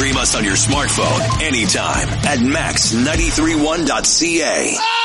Stream us on your smartphone anytime at max931.ca.